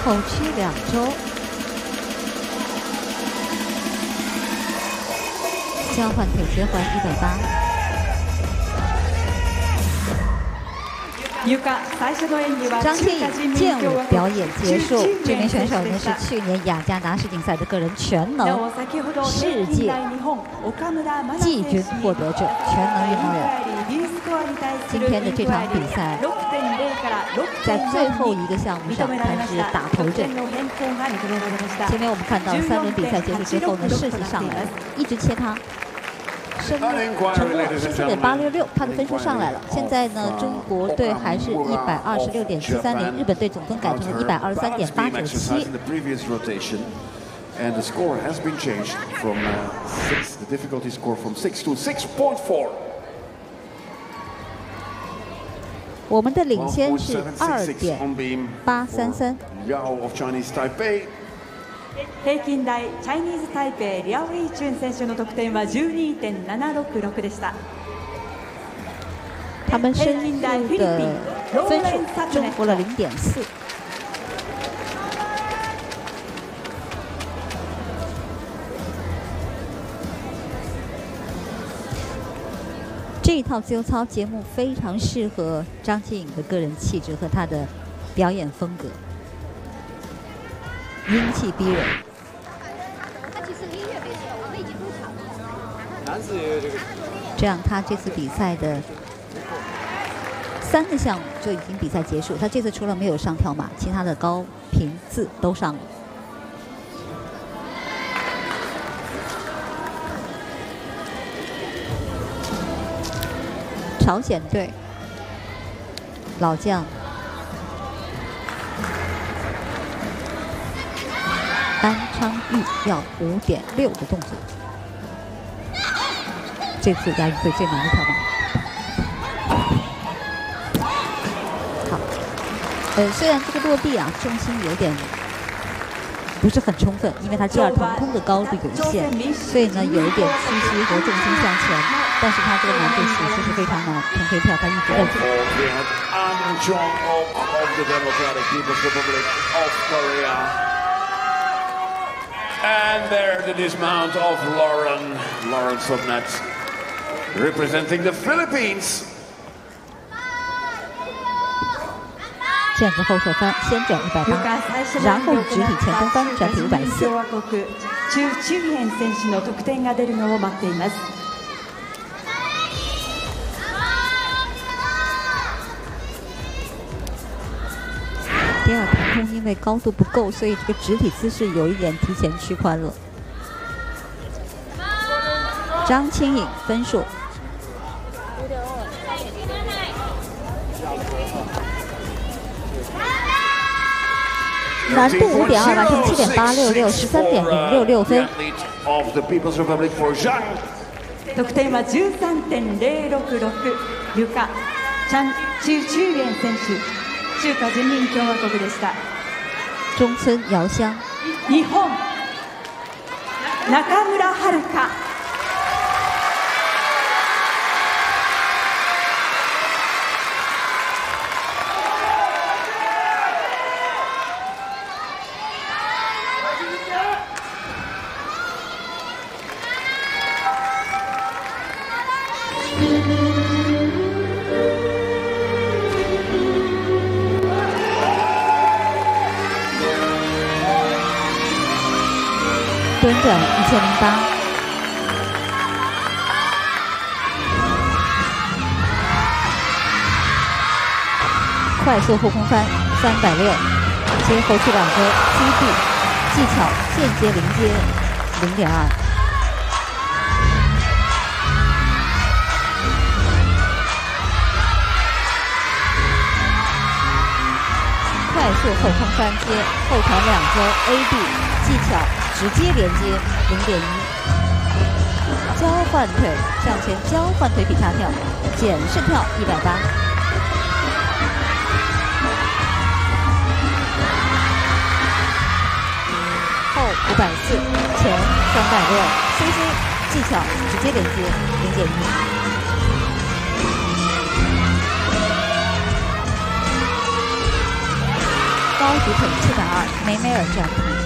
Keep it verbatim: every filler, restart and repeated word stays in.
后期两周。交换腿折环一百八。张庆颖剑舞表演结束，这名选手呢是去年雅加达世锦赛的个人全能世界季军获得者，全能运动员。今天的这场比赛，在最后一个项目上，他是打头阵。前面我们看到三轮比赛结束之后呢，士气上来了，一直切他。 升成了十四点八六六，他的分数上来了。现在呢，中国队还是一百二十六点七三零，日本队总分改成了一百二十三点八九七。 And the score has been changed from uh, six, the difficulty score from six to six point four. 我们的领先是二点八三三。 Yao of Chinese Taipei. 平均台チャイニーズ台北リャオイチュン選手の得点は じゅうにてんななろくろく でした。 他们申诉的分数中国了零点四。这一套自由操节目非常适合张庆颖的个人气质和她的表演风格。 英气逼人。他其实音乐没错，我们已经入场了。男子也有这个。这样，他这次比赛的三个项目就已经比赛结束。他这次除了没有上跳马，其他的高频次都上了。朝鲜队老将。 安昌玉要五点六的动作，这次亚运会最难的跳马。好，呃，虽然这个落地啊重心有点不是很充分，因为它第二腾空的高度有限，所以呢有一点屈膝和重心向前，但是它这个难度属实是非常难，腾飞跳它一直在做。 And there the dismount of Lauren, Lauren Subnet, representing the Philippines. 毽子后手翻，先转一百八，然后直体前空翻，转体五百四。 朱俊彦選手の得点が出るのを待っています。 第二腾空因为高度不够，所以这个直体姿势有一点提前屈髋了。张庆颖分数难度五点二，完成七点八六六，十三点零六六分。 得点は じゅうさんてんぜろろくろく，ゆかチャン・チュ・チュウエン選手。 中華人民共和国でした。 中村遥香。 日本中村遥香。 蹲转一千零八，快速后空翻三百六，接后去两周 C B， 技巧间接零接零点二，快速后空翻接后传两周 A B， 技巧。 直接连接零点一，交换腿向前交换腿劈叉跳，简式跳一百八，后五百四，前三百六 ，C C 技巧直接连接零点一， 高举腿七点二，梅梅尔这样的成绩。